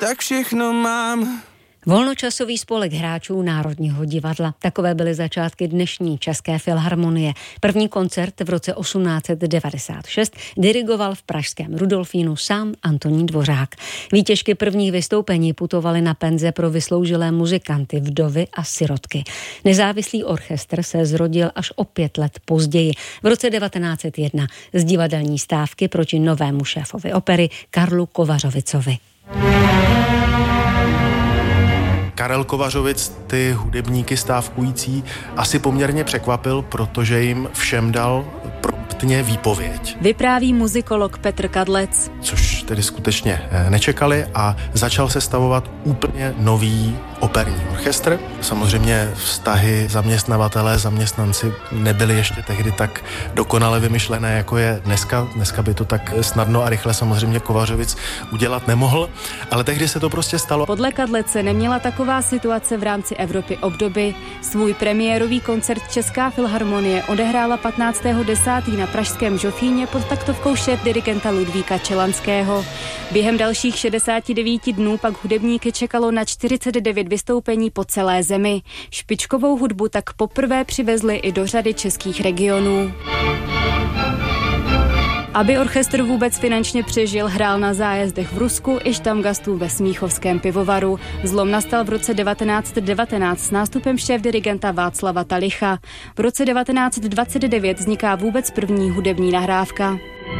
tak všechno mám. Volnočasový spolek hráčů Národního divadla. Takové byly začátky dnešní České filharmonie. První koncert v roce 1896 dirigoval v pražském Rudolfínu sám Antonín Dvořák. Výtěžky prvních vystoupení putovaly na penze pro vysloužilé muzikanty, vdovy a sirotky. Nezávislý orchestr se zrodil až o 5 let později, v roce 1901, z divadelní stávky proti novému šéfovi opery Karlu Kovařovicovi. Karel Kovařovic ty hudebníky stávkující asi poměrně překvapil, protože jim všem dal promptně výpověď. Vypráví muzikolog Petr Kadlec. Což tedy skutečně nečekali a začal sestavovat úplně nový operní orchestr. Samozřejmě vztahy zaměstnavatelé, zaměstnanci nebyly ještě tehdy tak dokonale vymyšlené, jako je dneska. Dneska by to tak snadno a rychle samozřejmě Kovařovic udělat nemohl, ale tehdy se to prostě stalo. Podle Kadlece neměla taková situace v rámci Evropy obdoby. Svůj premiérový koncert Česká filharmonie odehrála 15.10. na pražském Žofíně pod taktovkou šéfdirigenta Ludvíka Čelanského. Během dalších 69 dnů pak hudebníky čekalo na 49 vystoupení po celé zemi. Špičkovou hudbu tak poprvé přivezli i do řady českých regionů. Aby orchestr vůbec finančně přežil, hrál na zájezdech v Rusku i štamgastů ve Smíchovském pivovaru. Zlom nastal v roce 1919 s nástupem šéfdirigenta Václava Talicha. V roce 1929 vzniká vůbec první hudební nahrávka.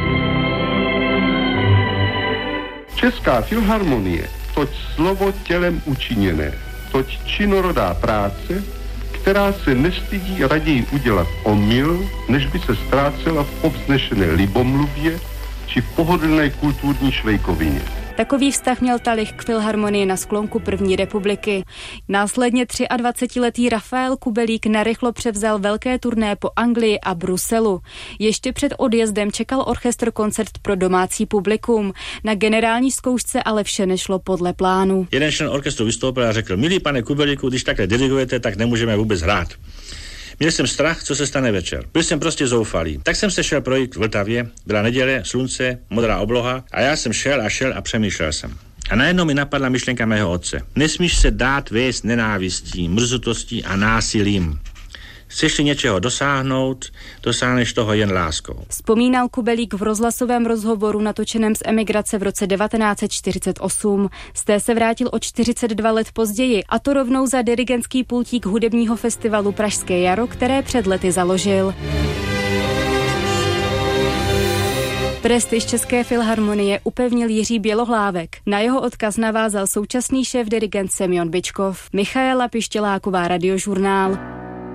Česká filharmonie, toť slovo tělem učiněné, toť činorodá práce, která se nestydí raději udělat omyl, než by se ztrácela v povznešené libomluvě či v pohodlné kulturní švejkovině. Takový vztah měl Talich k filharmonii na sklonku první republiky. Následně 23letý Rafael Kubelík narychlo převzal velké turné po Anglii a Bruselu. Ještě před odjezdem čekal orchestr koncert pro domácí publikum. Na generální zkoušce ale vše nešlo podle plánu. Jeden člen orchestru vystoupil a řekl: milý pane Kubelíku, když takhle dirigujete, tak nemůžeme vůbec hrát. Měl jsem strach, co se stane večer. Byl jsem prostě zoufalý. Tak jsem se šel projít v Vltavě, byla neděle, slunce, modrá obloha a já jsem šel a přemýšlel jsem. A najednou mi napadla myšlenka mého otce. Nesmíš se dát vést nenávistí, mrzutostí a násilím. Chceš-li něčeho dosáhnout, dosáhneš toho jen láskou. Vzpomínal Kubelík v rozhlasovém rozhovoru natočeném z emigrace v roce 1948. Z té se vrátil o 42 let později, a to rovnou za dirigentský pultík hudebního festivalu Pražské jaro, které před lety založil. Prestiž České filharmonie upevnil Jiří Bělohlávek. Na jeho odkaz navázal současný šéfdirigent Semjon Byčkov. Michaela Pištěláková, Radiožurnál.